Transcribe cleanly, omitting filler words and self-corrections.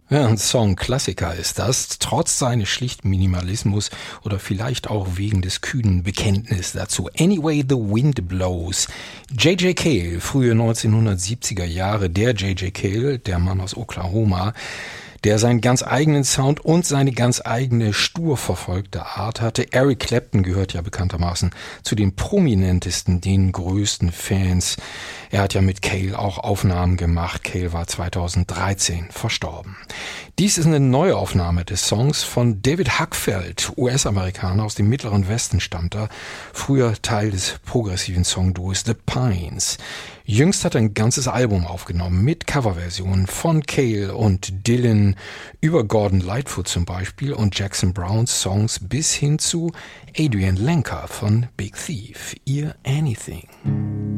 Ja, ein Song-Klassiker ist das, trotz seines schlichten Minimalismus oder vielleicht auch wegen des kühnen Bekenntnisses dazu. Anyway the Wind Blows. J.J. Cale, frühe 1970er Jahre, der J.J. Cale, der Mann aus Oklahoma, der seinen ganz eigenen Sound und seine ganz eigene stur verfolgte Art hatte. Eric Clapton gehört ja bekanntermaßen zu den prominentesten, den größten Fans. Er hat ja mit Cale auch Aufnahmen gemacht. Cale war 2013 verstorben. Dies ist eine Neuaufnahme des Songs von David Huckfeld, US-Amerikaner aus dem Mittleren Westen stammt er, früher Teil des progressiven Songduos The Pines. Jüngst hat er ein ganzes Album aufgenommen mit Coverversionen von Cale und Dylan über Gordon Lightfoot zum Beispiel und Jackson Browns Songs bis hin zu Adrian Lenker von Big Thief, ihr Anything.